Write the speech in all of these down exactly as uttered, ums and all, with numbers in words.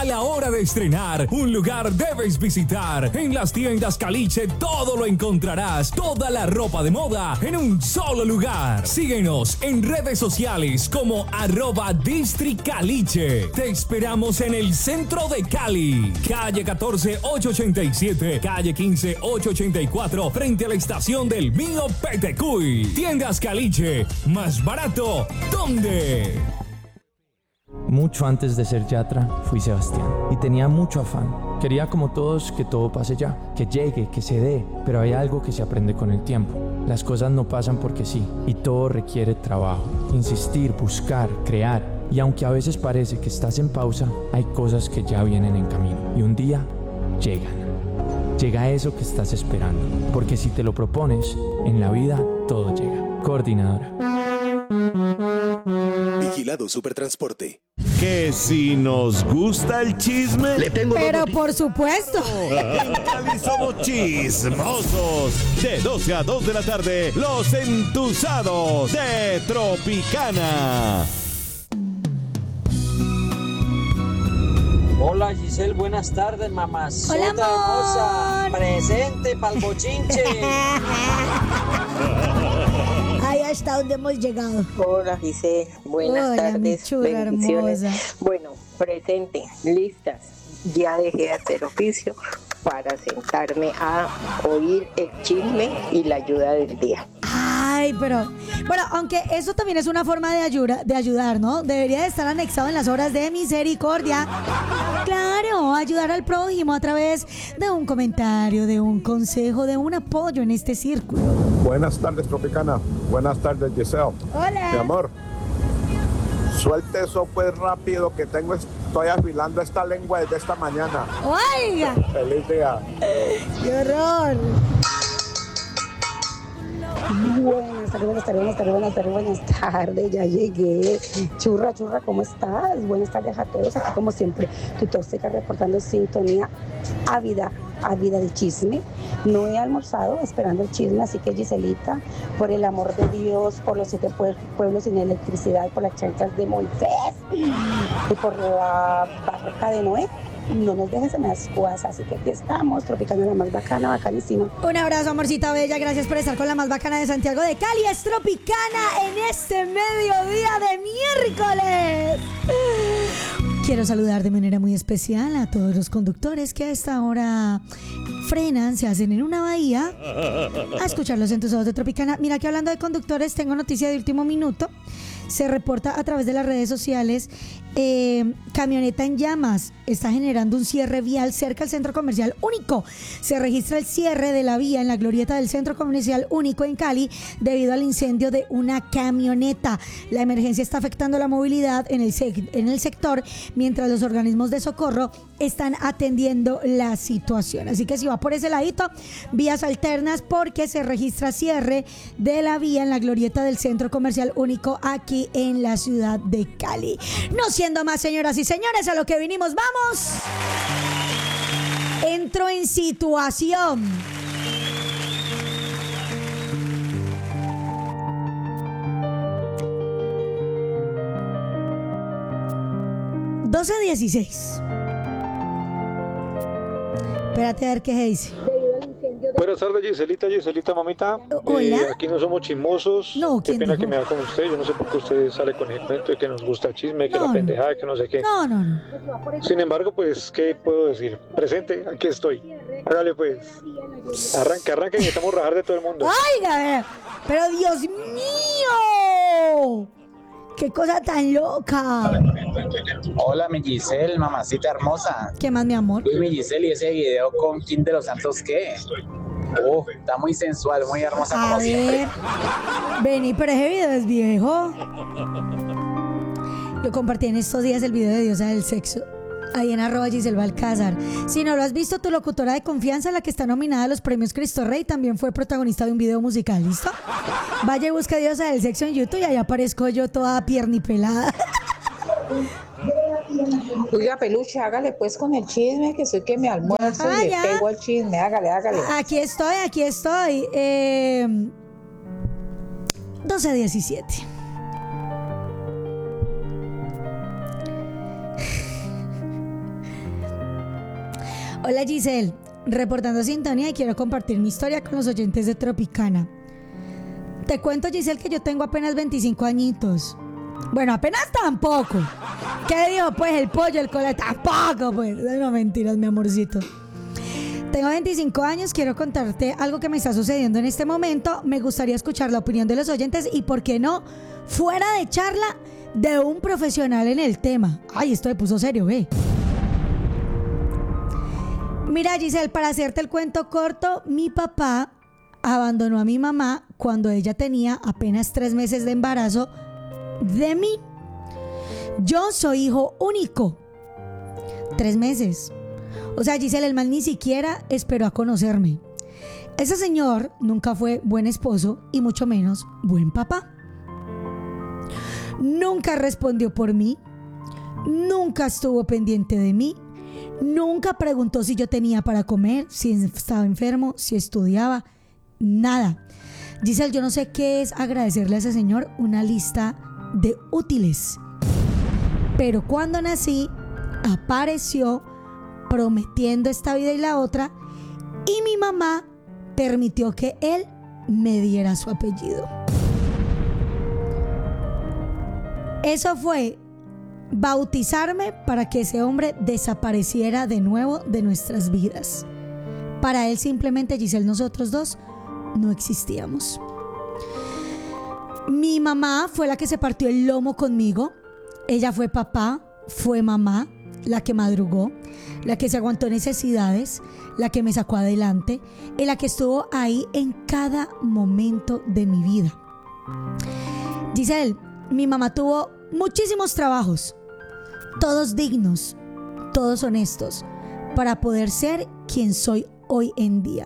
llega la hora de estrenar un lugar debes visitar. En las tiendas Caliche todo lo encontrarás, toda la ropa de moda en un solo lugar. Síguenos en redes sociales como arroba District Caliche. Te esperamos en el centro de Cali, calle catorce ochocientos ochenta y siete, calle quince ochocientos ochenta y cuatro, frente a la estación del Mío Petecuy. Tiendas Caliche, más barato, ¿dónde? Mucho antes de ser Yatra, fui Sebastián y tenía mucho afán. Quería como todos que todo pase ya, que llegue, que se dé, pero hay algo que se aprende con el tiempo. Las cosas no pasan porque sí, y todo requiere trabajo, insistir, buscar, crear. Y aunque a veces parece que estás en pausa, hay cosas que ya vienen en camino y un día llegan. Llega eso que estás esperando, porque si te lo propones, en la vida todo llega. Coordinadora. Vigilado Supertransporte. Que si nos gusta el chisme, le tengo Pero por supuesto. En Cali somos chismosos. De doce a dos de la tarde, los entusados de Tropicana. Hola Giselle, buenas tardes, mamacita Hola, hermosa. amor. Presente pa'l bochinche. Ahí hasta donde hemos llegado. Hola Giselle, buenas Hola, tardes, mi chula bendiciones. hermosa. Bueno, presente, listas. Ya dejé de hacer oficio para sentarme a oír el chisme y la ayuda del día. Ay, pero bueno, aunque eso también es una forma de ayuda, de ayudar, ¿no? Debería de estar anexado en las obras de misericordia. Claro, ayudar al prójimo a través de un comentario, de un consejo, de un apoyo en este círculo. Buenas tardes, Tropicana. Buenas tardes, Giselle. Hola. Mi amor, suelte eso pues rápido que tengo, estoy afilando esta lengua desde esta mañana. Oiga, Feliz día. qué horror. Buenas tardes, buenas tardes, buenas tardes, buenas tardes, buenas tardes, ya llegué. Churra, churra, ¿cómo estás? Buenas tardes a todos, aquí como siempre, tu tóxica reportando sintonía ávida, ávida de chisme. No he almorzado esperando el chisme, así que Giselita, por el amor de Dios, por los siete pue- pueblos sin electricidad, por las chanclas de Moisés y por la barca de Noé, no nos dejes en las cuas, así que aquí estamos, Tropicana la más bacana, bacanísima. Un abrazo, amorcita bella. Gracias por estar con la más bacana de Santiago de Cali. Es Tropicana en este mediodía de miércoles. Quiero saludar de manera muy especial a todos los conductores que a esta hora frenan, se hacen en una bahía a escuchar los entusiastas de Tropicana. Mira que hablando de conductores, tengo noticia de último minuto. Se reporta a través de las redes sociales, eh, camioneta en llamas está generando un cierre vial cerca del Centro Comercial Único. Se registra el cierre de la vía en la glorieta del Centro Comercial Único en Cali debido al incendio de una camioneta. La emergencia está afectando la movilidad en el, sec- en el sector, mientras los organismos de socorro están atendiendo la situación. Así que si va por ese ladito, vías alternas, porque se registra cierre de la vía en la glorieta del Centro Comercial Único aquí en la ciudad de Cali. No siendo más, señoras y señores, a lo que vinimos, vamos. Entro en situación. doce dieciséis. Espérate a ver qué se dice. Buenas tardes, Giselita, Giselita, mamita. Hola. Eh, aquí no somos chismosos. No, qué ¿quién pena dijo? que me da con usted. Yo no sé por qué usted sale con el cuento de que nos gusta el chisme, que No, la no. pendejada, que no sé qué. No, no, no. Sin embargo, pues, ¿qué puedo decir? Presente, aquí estoy. Hágale, pues. Arranca, arranca y necesitamos rajar de todo el mundo. ¡Ay, pero Dios mío! ¡Qué cosa tan loca! Hola, mi Giselle, mamacita hermosa. ¿Qué más, mi amor? Uy, mi Giselle, ¿y ese video con Kim de los Santos qué? Uh, está muy sensual, muy hermosa A como ver. siempre. Vení, pero ese video es viejo. Lo compartí en estos días, el video de Diosa del Sexo. Ahí en arroba Giselle Balcázar. Si no lo has visto, tu locutora de confianza, la que está nominada a los premios Cristo Rey, también fue protagonista de un video musical, ¿listo? Vaya y busca Diosa del Sexo en YouTube y ahí aparezco yo toda piernipelada. Oiga, peluche, hágale pues con el chisme, que soy que me almuerzo Ah, y le ya. pego al chisme, hágale, hágale. Aquí estoy, aquí estoy. Eh, doce diecisiete. Hola Giselle, reportando sintonía y quiero compartir mi historia con los oyentes de Tropicana. Te cuento, Giselle, que yo tengo apenas veinticinco añitos. Bueno, apenas tampoco. ¿Qué dijo pues el pollo, el cole? Tampoco pues. No, mentiras, mi amorcito. Tengo veinticinco años, quiero contarte algo que me está sucediendo en este momento. Me gustaría escuchar la opinión de los oyentes y, ¿por qué no?, fuera de charla, de un profesional en el tema. Ay, esto me puso serio, ¿eh? Mira, Giselle, para hacerte el cuento corto, mi papá abandonó a mi mamá cuando ella tenía apenas tres meses de embarazo de mí. Yo soy hijo único. Tres meses. O sea, Giselle, el man ni siquiera esperó a conocerme. Ese señor nunca fue buen esposo y mucho menos buen papá. Nunca respondió por mí. Nunca estuvo pendiente de mí. Nunca preguntó si yo tenía para comer, si estaba enfermo, si estudiaba. Nada. Giselle, yo no sé qué es agradecerle a ese señor una lista de útiles. Pero cuando nací, apareció prometiendo esta vida y la otra, y mi mamá permitió que él me diera su apellido. Eso fue bautizarme para que ese hombre desapareciera de nuevo de nuestras vidas. Para él simplemente, Giselle, nosotros dos no existíamos. Mi mamá fue la que se partió el lomo conmigo. Ella fue papá, fue mamá, la que madrugó, la que se aguantó necesidades, la que me sacó adelante y la que estuvo ahí en cada momento de mi vida. Giselle, mi mamá tuvo muchísimos trabajos, todos dignos, todos honestos, para poder ser quien soy hoy en día.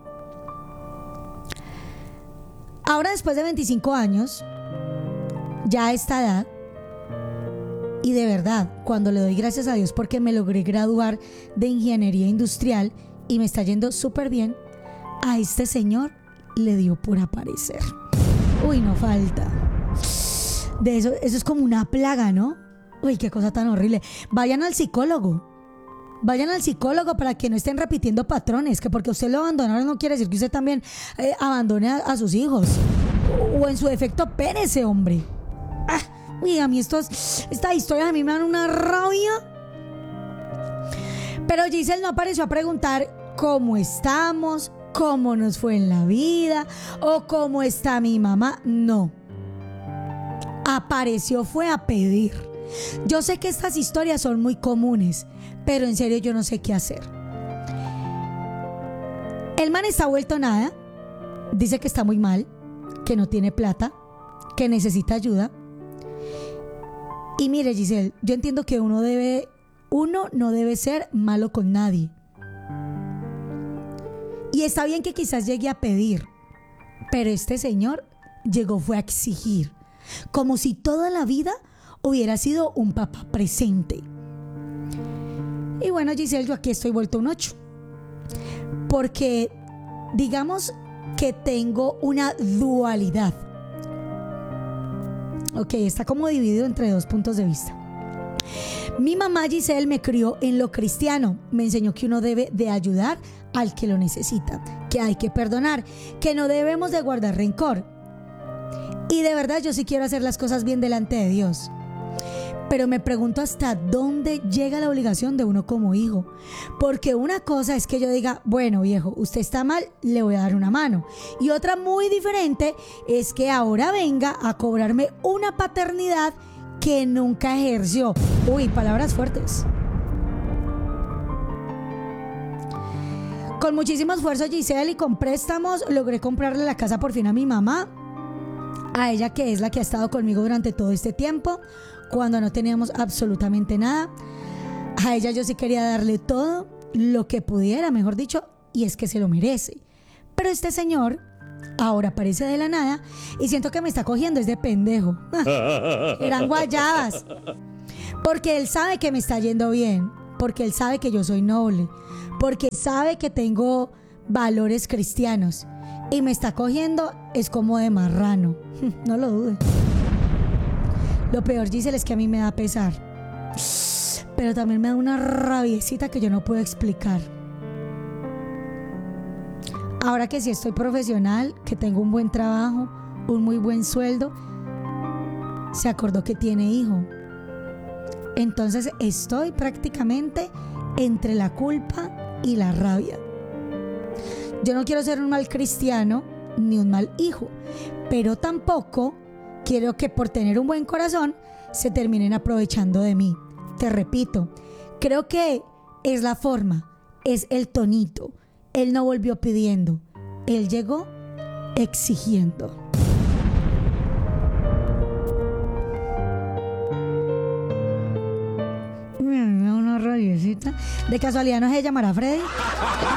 Ahora, después de veinticinco años, ya a esta edad, y de verdad, cuando le doy gracias a Dios porque me logré graduar de ingeniería industrial y me está yendo súper bien, a este señor le dio por aparecer. Uy, no falta. De eso, eso es como una plaga, ¿no? Uy, qué cosa tan horrible. Vayan al psicólogo. Vayan al psicólogo para que no estén repitiendo patrones, que porque usted lo abandonaron no quiere decir que usted también eh, abandone a, a sus hijos. O, o en su defecto, pérese, hombre. Ah, uy, a mí estos, esta historia a mí me dan una rabia. Pero Giselle no apareció a preguntar cómo estamos, cómo nos fue en la vida o cómo está mi mamá. No. Apareció fue a pedir. Yo sé que estas historias son muy comunes, pero en serio yo no sé qué hacer. El man está vuelto nada. Dice que está muy mal, que no tiene plata, que necesita ayuda. Y mire, Giselle, yo entiendo que uno debe, uno no debe ser malo con nadie. Y está bien que quizás llegue a pedir, pero este señor llegó fue a exigir, como si toda la vida hubiera sido un papá presente. Y bueno, Giselle, yo aquí estoy vuelto un ocho. Porque digamos que tengo una dualidad. Ok, está como dividido entre dos puntos de vista. Mi mamá Giselle me crió en lo cristiano. Me enseñó que uno debe de ayudar al que lo necesita, que hay que perdonar, que no debemos de guardar rencor. Y de verdad yo sí quiero hacer las cosas bien delante de Dios. Pero me pregunto hasta dónde llega la obligación de uno como hijo. Porque una cosa es que yo diga, bueno, viejo, usted está mal, le voy a dar una mano. Y otra muy diferente es que ahora venga a cobrarme una paternidad que nunca ejerció. Uy, palabras fuertes. Con muchísimo esfuerzo, Giselle, y con préstamos logré comprarle la casa por fin a mi mamá. A ella, que es la que ha estado conmigo durante todo este tiempo, cuando no teníamos absolutamente nada. A ella yo sí quería darle todo lo que pudiera, mejor dicho, y es que se lo merece. Pero este señor ahora aparece de la nada y siento que me está cogiendo es de pendejo. Eran guayadas. Porque él sabe que me está yendo bien, porque él sabe que yo soy noble, porque sabe que tengo valores cristianos. Y me está cogiendo es como de marrano. No lo dude. Lo peor, Giselle, es que a mí me da pesar, pero también me da una rabiecita que yo no puedo explicar. Ahora que sí estoy profesional, que tengo un buen trabajo, un muy buen sueldo, se acordó que tiene hijo. Entonces estoy prácticamente entre la culpa y la rabia. Yo no quiero ser un mal cristiano ni un mal hijo, pero tampoco quiero que por tener un buen corazón se terminen aprovechando de mí. Te repito, creo que es la forma, es el tonito. Él no volvió pidiendo, él llegó exigiendo. Una radiecita. De casualidad no se llamará Freddy.